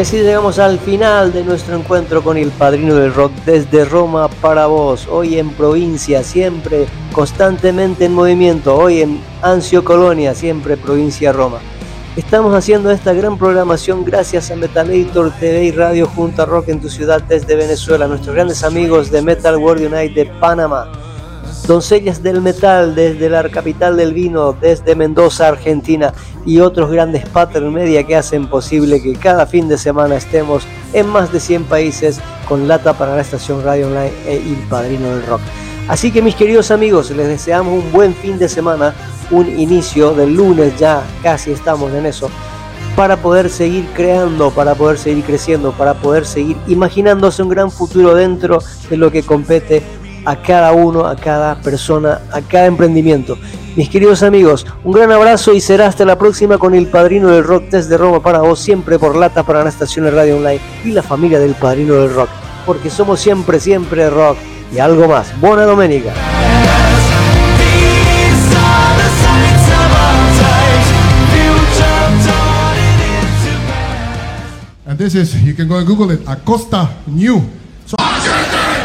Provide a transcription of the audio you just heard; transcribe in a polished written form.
así llegamos al final de nuestro encuentro con el Padrino del Rock desde Roma para vos. Hoy en provincia, siempre constantemente en movimiento. Hoy en Anzio Colonia, siempre provincia Roma. Estamos haciendo esta gran programación gracias a Metalator TV y Radio junto a Rock en tu Ciudad desde Venezuela. Nuestros grandes amigos de Metal World Unite de Panamá. Doncellas del Metal desde la capital del vino, desde Mendoza, Argentina, y otros grandes Pattern Media que hacen posible que cada fin de semana estemos en más de 100 países con lata para la estación Radio Online e El Padrino del Rock. Así que mis queridos amigos, les deseamos un buen fin de semana, un inicio del lunes, ya casi estamos en eso, para poder seguir creando, para poder seguir creciendo, para poder seguir imaginándose un gran futuro dentro de lo que compete a cada uno, a cada persona, a cada emprendimiento. Mis queridos amigos, un gran abrazo y será hasta la próxima con el Padrino del Rock desde Roma para vos, siempre por lata para la estación de Radio Online y la familia del Padrino del Rock, porque somos siempre, siempre rock y algo más. Buona domenica. And this is, you can go and Google it, Acosta New. So